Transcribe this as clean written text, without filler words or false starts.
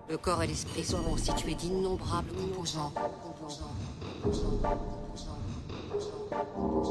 Le corps et l'esprit sont constitués d'innombrables composants.